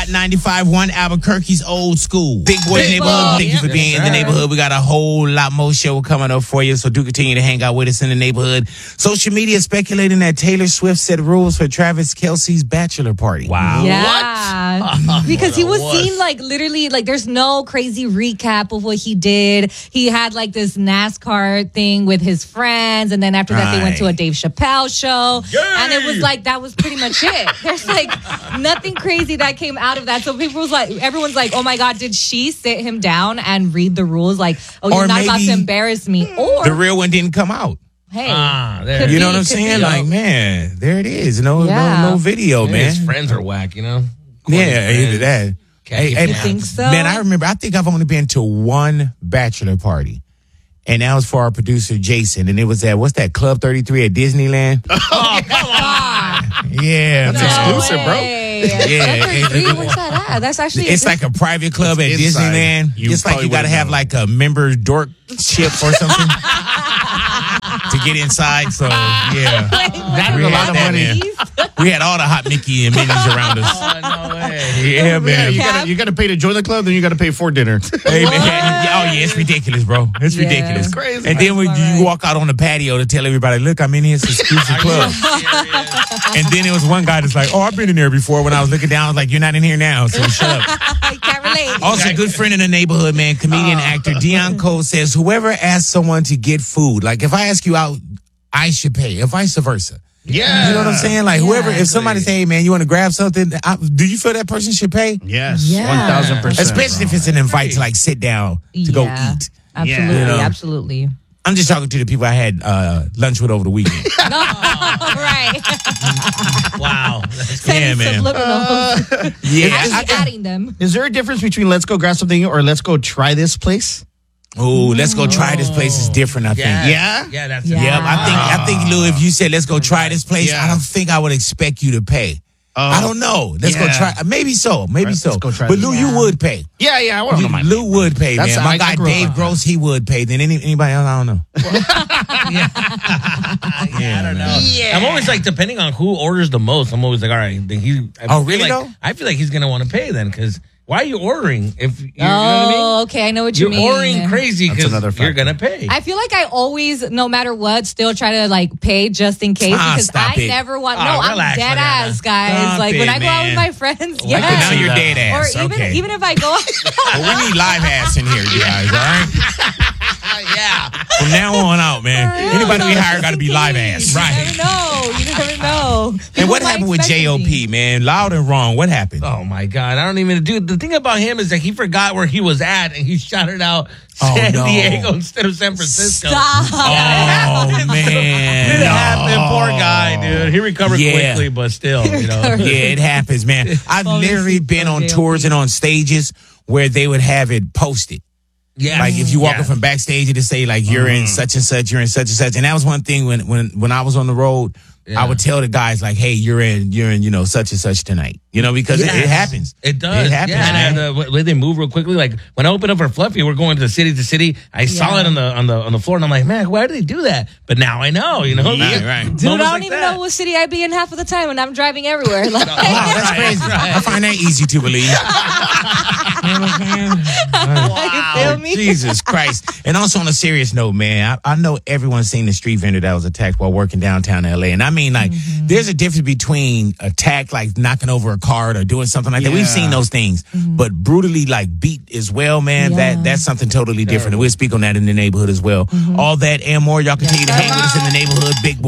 95.1 Albuquerque's Old School. Big Boy Neighborhood, thank you for being in the neighborhood. We got a whole lot more show coming up for you, so do continue to hang out with us in the neighborhood. Social media speculating that Taylor Swift set rules for Travis Kelce's bachelor party. Wow. Yeah. What? Because he was seen literally there's no crazy recap of what he did. He had this NASCAR thing with his friends, and then after that they went to a Dave Chappelle show. Yay! And it was that was pretty much it. There's nothing crazy that came out of that. So everyone's like, oh my God, did she sit him down and read the rules? You're not about to embarrass me. Or the real one didn't come out. Hey, you know what I'm saying? Man, there it is. No video, Maybe man. his friends are whack, Yeah, either that. You think so? Man, I think I've only been to one bachelor party. And that was for our producer, Jason. And it was at, what's that, Club 33 at Disneyland? Oh, come on. Yeah. That's exclusive, bro. Yeah. Where's that at? That's actually... It's like a private club at Disneyland. It's like you got to have a member dork ship or something to get inside. So, yeah. That is a lot of money. We had all the hot Mickey and Minnie's around us. Oh, no way. Yeah, man. You got to pay to join the club, then you got to pay for dinner. Hey, man. Oh, yeah, it's ridiculous, bro. It's ridiculous. It's crazy. And then when you walk out on the patio to tell everybody, look, I'm in here, it's an exclusive club. And then there was one guy that's like, oh, I've been in there before. When I was looking down, I was like, you're not in here now, so shut up. I can't relate. Also, good friend in the neighborhood, man, comedian, actor, Dion Cole says, whoever asks someone to get food, if I ask you out, I should pay, or vice versa. Yeah. You know what I'm saying? Whoever, if somebody say, hey, man, you want to grab something, do you feel that person should pay? Yes. Yeah. 1,000%. Especially if it's an invite to sit down to go eat. Absolutely, absolutely. I'm just talking to the people I had lunch with over the weekend. No, right. Wow. Yeah, man. Actually adding them. Is there a difference between let's go grab something or let's go try this place? Oh, let's go try this place is different, I think. Yeah? Yeah, that's Yeah. it. Yep, I think, Lou, if you said let's go try this place, I don't think I would expect you to pay. I don't know. Let's go try. Maybe so. Let's go try but this. Lou, you would pay. Yeah, I want to know my Lou would pay, man. My guy Dave Gross, he would pay. Then anybody else, I don't know. I don't know. Yeah. I'm always depending on who orders the most, I'm always all right. I feel like he's going to want to pay then, because why are you ordering? If you know what I mean? Okay, I know what you mean. You're ordering crazy because you're going to pay. I feel like I always, no matter what, still try to pay just in case because I never want. No, I'm dead ass, guys. When I go out with my friends, Now you're dead ass. Or even if I go out. Well, we need live ass in here, you guys, all right? Yeah. From now on out, man. Anybody we hire got to be live ass. Right. You never know. And what happened with J.O.P., man? Loud and wrong. What happened? Oh, my God. I don't even do. The thing about him is that he forgot where he was at and he shouted out San Diego instead of San Francisco. Stop. Oh, man. It happened. Poor guy, dude. He recovered quickly, but still, Yeah, it happens, man. I've literally been on tours and on stages where they would have it posted. Yeah. If you walking from backstage, it'd say you're in such and such, you're in such and such. And that was one thing when I was on the road, I would tell the guys hey, you're in such and such tonight. Because it happens. It does. It happens. Yeah. And when they move real quickly, when I opened up for Fluffy, we're going to city, I saw it on the floor, and I'm like, man, why do they do that? But now I know, Right. Dude, I don't even know what city I be in half of the time when I'm driving everywhere. Wow, that's crazy. I find that easy to believe. You know what I'm saying? You feel me? Jesus Christ. And also on a serious note, man, I know everyone's seen the street vendor that was attacked while working downtown LA. And I mean, there's a difference between attack, knocking over a cart or doing something like that. We've seen those things. But brutally, beat as well, man, that's something totally different. And we'll speak on that in the neighborhood as well. All that and more. Y'all continue to hang with us in the neighborhood. Big Boy.